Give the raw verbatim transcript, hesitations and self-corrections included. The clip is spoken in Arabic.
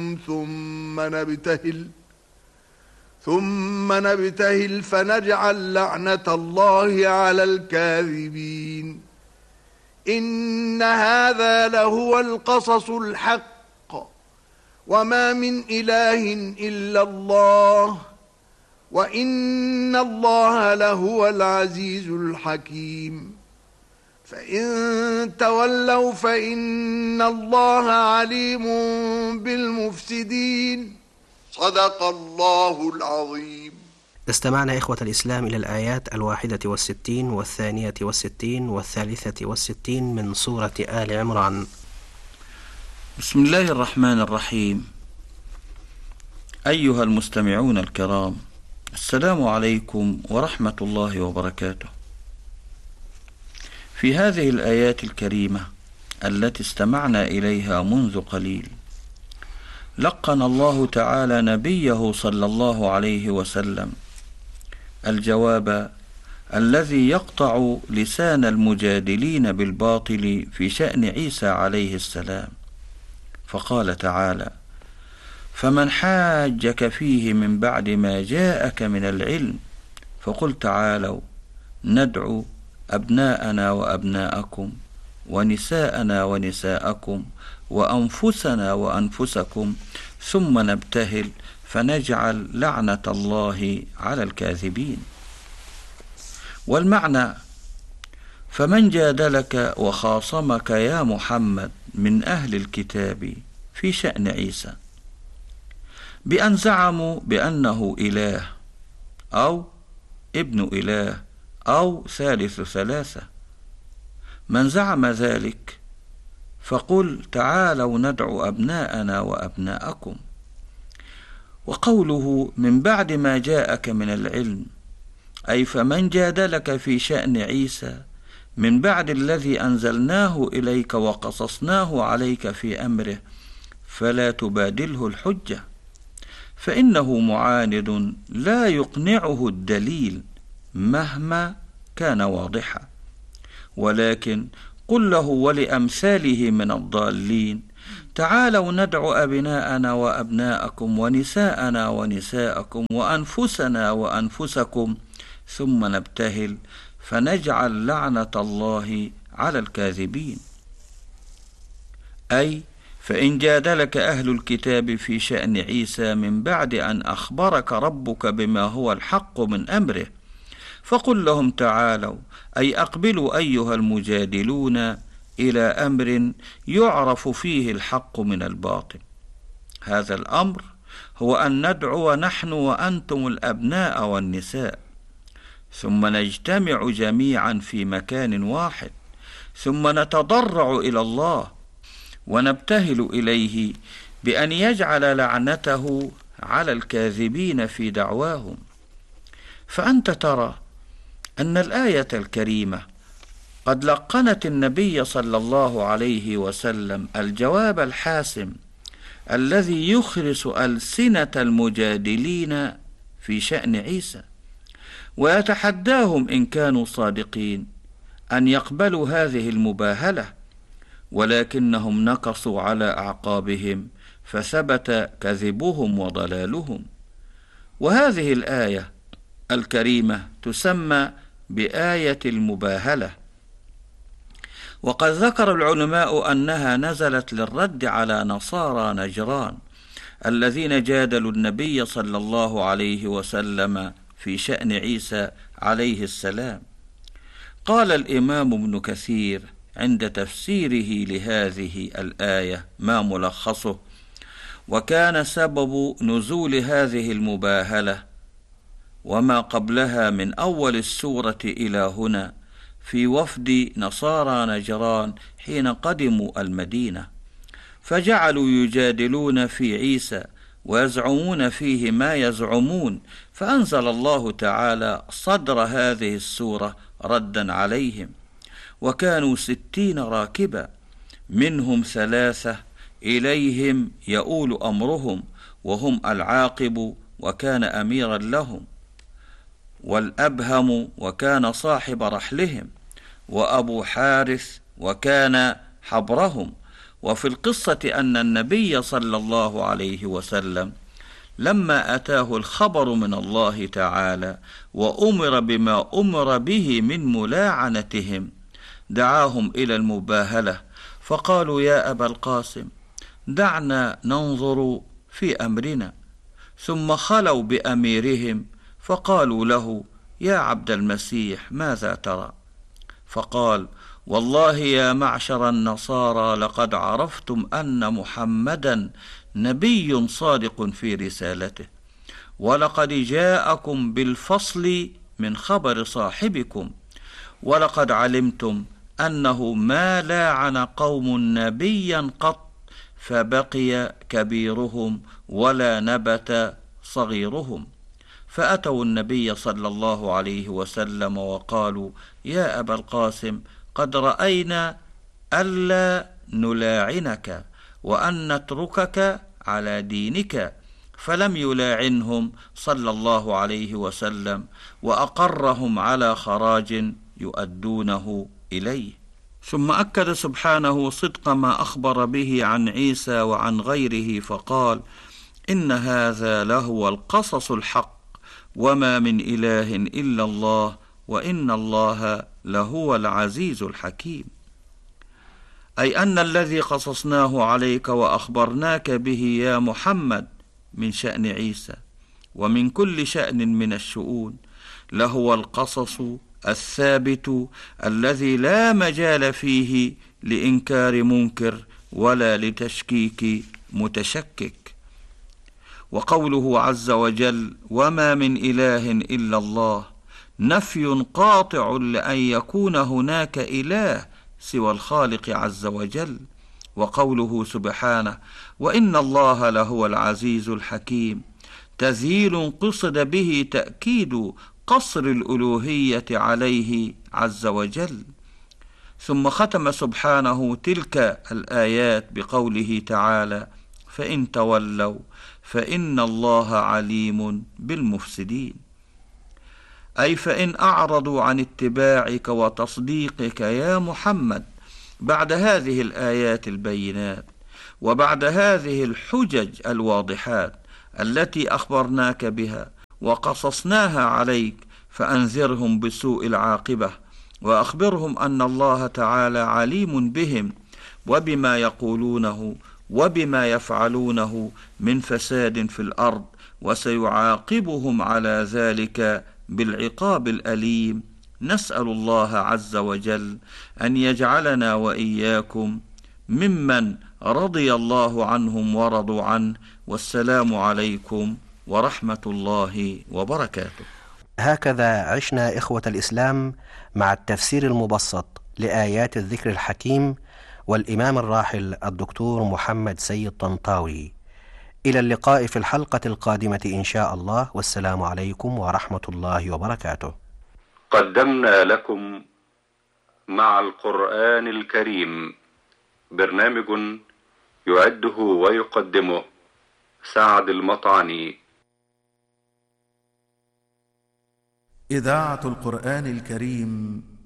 ثم نبتهل ثم نبتهل فنجعل لعنة الله على الكاذبين. إن هذا لهو القصص الحق وما من إله إلا الله وإن الله لهو العزيز الحكيم. فإن تولوا فإن الله عليم بالمفسدين. صدق الله العظيم. استمعنا إخوة الإسلام إلى الآيات الواحدة والستين والثانية والستين والثالثة والستين من سورة آل عمران. بسم الله الرحمن الرحيم. أيها المستمعون الكرام، السلام عليكم ورحمة الله وبركاته. في هذه الآيات الكريمة التي استمعنا إليها منذ قليل، لقن الله تعالى نبيه صلى الله عليه وسلم الجواب الذي يقطع لسان المجادلين بالباطل في شأن عيسى عليه السلام، فقال تعالى: فمن حاجك فيه من بعد ما جاءك من العلم فقل تعالوا ندعو أبناءنا وأبناءكم ونساءنا ونساءكم وأنفسنا وأنفسكم ثم نبتهل فنجعل لعنة الله على الكاذبين. والمعنى: فمن جادلك وخاصمك يا محمد من أهل الكتاب في شأن عيسى بأن زعموا بأنه إله أو ابن إله أو ثالث ثلاثة، من زعم ذلك فقل تعالوا ندعو أبناءنا وأبناءكم. وقوله من بعد ما جاءك من العلم، أي فمن جادلك في شأن عيسى من بعد الذي أنزلناه إليك وقصصناه عليك في أمره فلا تبادله الحجة، فإنه معاند لا يقنعه الدليل مهما كان واضحا، ولكن قل له ولأمثاله من الضالين تعالوا ندعو أبناءنا وأبناءكم ونساءنا ونساءكم وأنفسنا وأنفسكم ثم نبتهل فنجعل لعنة الله على الكاذبين. أي فإن جادلك أهل الكتاب في شأن عيسى من بعد أن أخبرك ربك بما هو الحق من أمره فقل لهم تعالوا، أي أقبلوا أيها المجادلون إلى أمر يعرف فيه الحق من الباطل. هذا الأمر هو أن ندعو نحن وأنتم الأبناء والنساء، ثم نجتمع جميعا في مكان واحد، ثم نتضرع إلى الله ونبتهل إليه بأن يجعل لعنته على الكاذبين في دعواهم. فأنت ترى أن الآية الكريمة قد لقنت النبي صلى الله عليه وسلم الجواب الحاسم الذي يخرس ألسنة المجادلين في شأن عيسى، ويتحداهم إن كانوا صادقين أن يقبلوا هذه المباهلة، ولكنهم نكصوا على أعقابهم فثبت كذبهم وضلالهم. وهذه الآية الكريمة تسمى بآية المباهلة، وقد ذكر العلماء أنها نزلت للرد على نصارى نجران الذين جادلوا النبي صلى الله عليه وسلم في شأن عيسى عليه السلام. قال الإمام ابن كثير عند تفسيره لهذه الآية ما ملخصه: وكان سبب نزول هذه المباهلة وما قبلها من أول السورة إلى هنا في وفد نصارى نجران حين قدموا المدينة، فجعلوا يجادلون في عيسى ويزعمون فيه ما يزعمون، فأنزل الله تعالى صدر هذه السورة ردا عليهم. وكانوا ستين راكبا، منهم ثلاثة إليهم يؤول أمرهم وهم العاقب وكان أميرا لهم، والأبهم وكان صاحب رحلهم، وأبو حارث وكان حبرهم، وفي القصة أن النبي صلى الله عليه وسلم لما أتاه الخبر من الله تعالى وأمر بما أمر به من ملاعنتهم دعاهم إلى المباهلة، فقالوا يا أبا القاسم دعنا ننظر في أمرنا. ثم خلوا بأميرهم فقالوا له يا عبد المسيح ماذا ترى؟ فقال والله يا معشر النصارى لقد عرفتم أن محمدا نبي صادق في رسالته، ولقد جاءكم بالفصل من خبر صاحبكم، ولقد علمتم أنه ما لاعن قوم نبيا قط فبقي كبيرهم ولا نبت صغيرهم. فأتوا النبي صلى الله عليه وسلم وقالوا يا أبا القاسم قد رأينا ألا نلاعنك وأن نتركك على دينك، فلم يلاعنهم صلى الله عليه وسلم وأقرهم على خراج يؤدونه إليه. ثم أكد سبحانه صدق ما أخبر به عن عيسى وعن غيره فقال إن هذا لهو القصص الحق وما من إله إلا الله وإن الله لهو العزيز الحكيم، أي أن الذي قصصناه عليك وأخبرناك به يا محمد من شأن عيسى ومن كل شأن من الشؤون لهو القصص الثابت الذي لا مجال فيه لإنكار منكر ولا لتشكيك متشكك. وقوله عز وجل وما من إله إلا الله نفي قاطع لأن يكون هناك إله سوى الخالق عز وجل. وقوله سبحانه وإن الله لهو العزيز الحكيم تذييل قصد به تأكيد قصر الألوهية عليه عز وجل. ثم ختم سبحانه تلك الآيات بقوله تعالى فإن تولوا فإن الله عليم بالمفسدين، أي فإن أعرضوا عن اتباعك وتصديقك يا محمد بعد هذه الآيات البينات وبعد هذه الحجج الواضحات التي أخبرناك بها وقصصناها عليك، فأنذرهم بسوء العاقبة وأخبرهم أن الله تعالى عليم بهم وبما يقولونه وبما يفعلونه من فساد في الأرض، وسيعاقبهم على ذلك بالعقاب الأليم. نسأل الله عز وجل أن يجعلنا وإياكم ممن رضي الله عنهم ورضوا عنه، والسلام عليكم ورحمة الله وبركاته. هكذا عشنا إخوة الإسلام مع التفسير المبسط لآيات الذكر الحكيم والإمام الراحل الدكتور محمد سيد طنطاوي. إلى اللقاء في الحلقة القادمة إن شاء الله، والسلام عليكم ورحمة الله وبركاته. قدمنا لكم مع القرآن الكريم برنامج يعده ويقدمه سعد المطعني. إذاعة القرآن الكريم